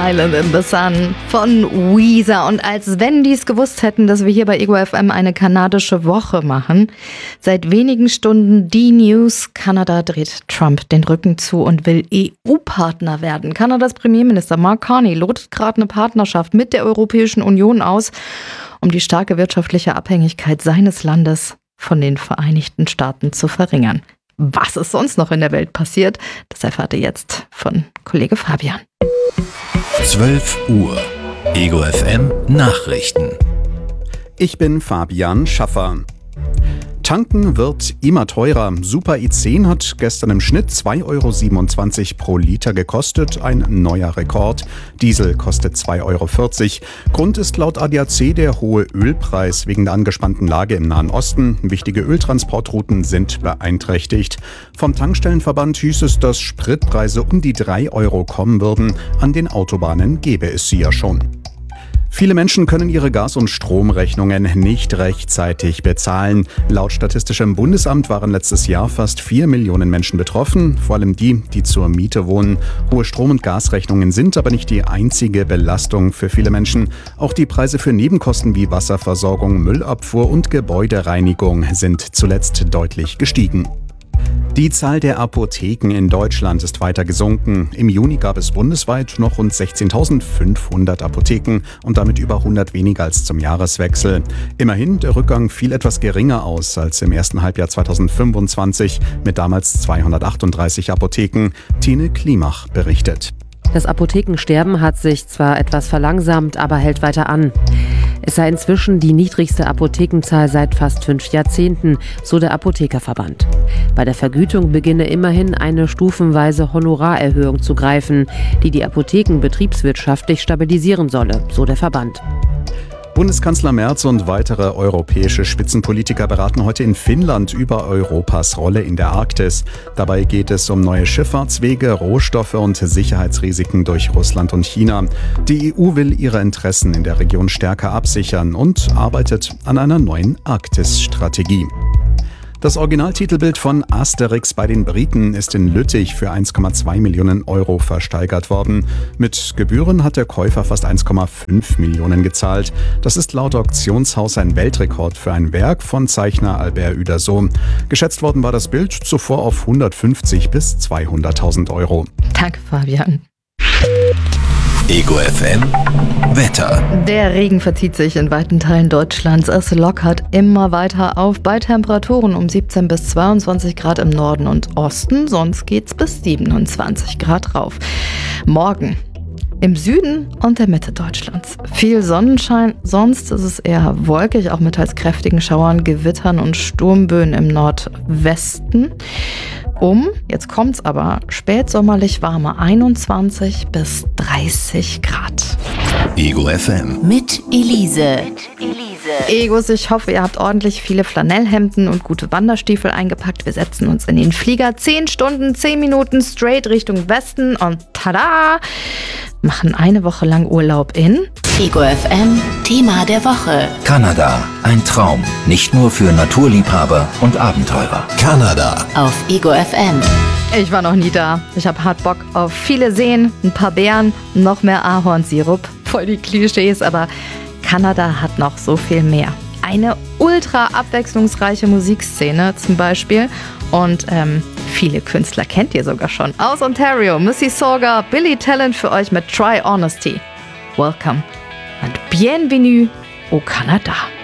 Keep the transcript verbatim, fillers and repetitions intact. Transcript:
Island in the Sun von Weezer. Und als wenn die es gewusst hätten, dass wir hier bei Ego F M eine kanadische Woche machen. Seit wenigen Stunden die News. Kanada dreht Trump den Rücken zu und will E U-Partner werden. Kanadas Premierminister Mark Carney lotet gerade eine Partnerschaft mit der Europäischen Union aus, um die starke wirtschaftliche Abhängigkeit seines Landes von den Vereinigten Staaten zu verringern. Was ist sonst noch in der Welt passiert, das erfahrt ihr jetzt von Kollege Fabian. zwölf Uhr. Ego F M Nachrichten. Ich bin Fabian Schaffer. Tanken wird immer teurer. Super I zehn hat gestern im Schnitt zwei Euro siebenundzwanzig pro Liter gekostet, ein neuer Rekord. Diesel kostet zwei Euro vierzig. Grund ist laut A D A C der hohe Ölpreis wegen der angespannten Lage im Nahen Osten. Wichtige Öltransportrouten sind beeinträchtigt. Vom Tankstellenverband hieß es, dass Spritpreise um die drei Euro kommen würden. An den Autobahnen gäbe es sie ja schon. Viele Menschen können ihre Gas- und Stromrechnungen nicht rechtzeitig bezahlen. Laut Statistischem Bundesamt waren letztes Jahr fast vier Millionen Menschen betroffen, vor allem die, die zur Miete wohnen. Hohe Strom- und Gasrechnungen sind aber nicht die einzige Belastung für viele Menschen. Auch die Preise für Nebenkosten wie Wasserversorgung, Müllabfuhr und Gebäudereinigung sind zuletzt deutlich gestiegen. Die Zahl der Apotheken in Deutschland ist weiter gesunken. Im Juni gab es bundesweit noch rund sechzehntausendfünfhundert Apotheken und damit über hundert weniger als zum Jahreswechsel. Immerhin, der Rückgang fiel etwas geringer aus als im ersten Halbjahr zweitausendfünfundzwanzig mit damals zweihundertachtunddreißig Apotheken. Tine Klimach berichtet. Das Apothekensterben hat sich zwar etwas verlangsamt, aber hält weiter an. Es sei inzwischen die niedrigste Apothekenzahl seit fast fünf Jahrzehnten, so der Apothekerverband. Bei der Vergütung beginne immerhin eine stufenweise Honorarerhöhung zu greifen, die die Apotheken betriebswirtschaftlich stabilisieren solle, so der Verband. Bundeskanzler Merz und weitere europäische Spitzenpolitiker beraten heute in Finnland über Europas Rolle in der Arktis. Dabei geht es um neue Schifffahrtswege, Rohstoffe und Sicherheitsrisiken durch Russland und China. Die E U will ihre Interessen in der Region stärker absichern und arbeitet an einer neuen Arktis-Strategie. Das Originaltitelbild von Asterix bei den Briten ist in Lüttich für eins Komma zwei Millionen Euro versteigert worden. Mit Gebühren hat der Käufer fast eins Komma fünf Millionen gezahlt. Das ist laut Auktionshaus ein Weltrekord für ein Werk von Zeichner Albert Uderzo. Geschätzt worden war das Bild zuvor auf hundertfünfzig bis zweihunderttausend Euro. Danke, Fabian. Ego F M Wetter. Der Regen verzieht sich in weiten Teilen Deutschlands. Es lockert immer weiter auf bei Temperaturen um siebzehn bis zweiundzwanzig Grad im Norden und Osten. Sonst geht's bis siebenundzwanzig Grad rauf. Morgen im Süden und der Mitte Deutschlands viel Sonnenschein, sonst ist es eher wolkig, auch mit teils kräftigen Schauern, Gewittern und Sturmböen im Nordwesten. Um, jetzt kommt's aber, spätsommerlich warme einundzwanzig bis dreißig Grad. Ego F M. Mit Elise. Mit Elise. Egos, ich hoffe, ihr habt ordentlich viele Flanellhemden und gute Wanderstiefel eingepackt. Wir setzen uns in den Flieger. Zehn Stunden, zehn Minuten straight Richtung Westen und tada! Machen eine Woche lang Urlaub in Ego F M Thema der Woche. Kanada, ein Traum. Nicht nur für Naturliebhaber und Abenteurer. Kanada. Auf Ego F M. Ich war noch nie da. Ich habe hart Bock auf viele Seen, ein paar Bären, noch mehr Ahornsirup. Voll die Klischees, aber Kanada hat noch so viel mehr. Eine ultra abwechslungsreiche Musikszene zum Beispiel. Und ähm, viele Künstler kennt ihr sogar schon. Aus Ontario, Mississauga, Billy Talent für euch mit Try Honesty. Welcome und bienvenue au Canada.